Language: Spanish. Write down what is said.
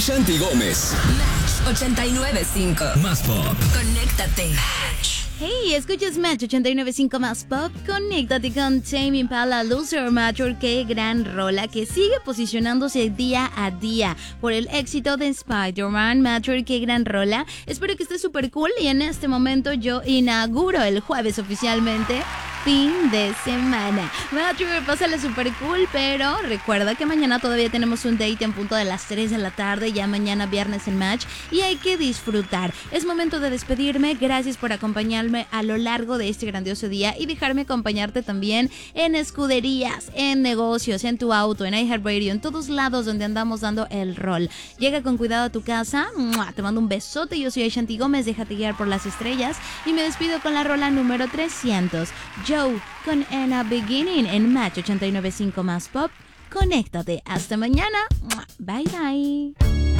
Ashanti Gómez. Match 89.5. Más pop. Conéctate. Hey, escuchas Match 89.5 Más Pop. Conéctate con Tame Impala, Loser Mature. Qué gran rola que sigue posicionándose día a día por el éxito de Spider-Man. Mature, qué gran rola. Espero que esté súper cool y en este momento yo inauguro el jueves oficialmente fin de semana. Mature, pásala súper cool, pero recuerda que mañana todavía tenemos un date en punto de las 3 de la tarde, ya mañana viernes en Match, y hay que disfrutar. Es momento de despedirme. Gracias por acompañarme a lo largo de este grandioso día y dejarme acompañarte también en escuderías, en negocios, en tu auto, en iHeartRadio, en todos lados donde andamos dando el rol. Llega con cuidado a tu casa. Te mando un besote. Yo soy Ashanti Gómez, déjate guiar por las estrellas y me despido con la rola número 300. Joe con In a Beginning en Match 89.5 Más Pop. Conéctate. Hasta mañana. Bye bye.